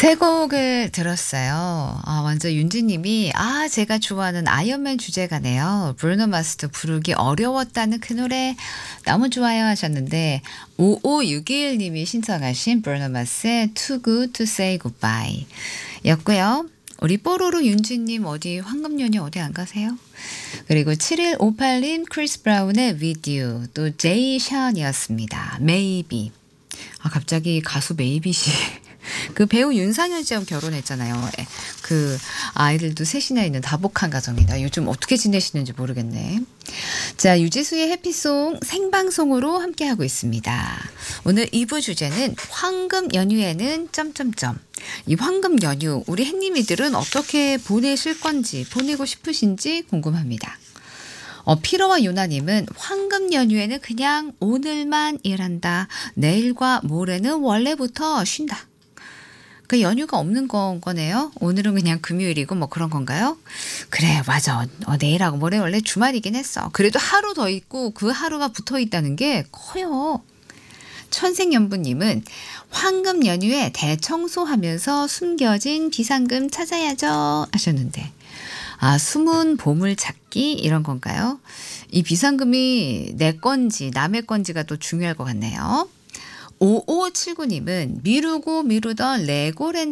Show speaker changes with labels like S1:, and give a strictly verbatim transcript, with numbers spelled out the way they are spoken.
S1: 세 곡을 들었어요. 아 먼저 윤지 님이 "아 제가 좋아하는 아이언맨 주제가네요. 브루노 마스도 부르기 어려웠다는 그 노래 너무 좋아요." 하셨는데 오오육일 님이 신청하신 브루노 마스의 Too Good To Say Goodbye 였고요. 우리 뽀로로 윤지 님 어디 황금 연휴 어디 안 가세요? 그리고 칠일오팔 님 크리스 브라운의 With You 또 제이 션이었습니다. Maybe. 아 갑자기 가수 메이비 씨 그 배우 윤상현 씨하고 결혼했잖아요. 예. 그 아이들도 셋이나 있는 다복한 가정이다. 요즘 어떻게 지내시는지 모르겠네. 자, 유지수의 해피송 생방송으로 함께하고 있습니다. 오늘 이 부 주제는 황금 연휴에는 점점점. 이 황금 연휴 우리 햇님이들은 어떻게 보내실 건지 보내고 싶으신지 궁금합니다. 어, 피로와 유나님은 황금 연휴에는 그냥 오늘만 일한다. 내일과 모레는 원래부터 쉰다. 그 연휴가 없는 건 거네요. 오늘은 그냥 금요일이고 뭐 그런 건가요? 그래 맞아. 어, 내일하고 모레 원래 주말이긴 했어. 그래도 하루 더 있고 그 하루가 붙어 있다는 게 커요. 천생연분님은 황금 연휴에 대청소하면서 숨겨진 비상금 찾아야죠 하셨는데 아 숨은 보물 찾기 이런 건가요? 이 비상금이 내 건지 남의 건지가 또 중요할 것 같네요. 오오칠구 님은 미루고 미루던 레고랜드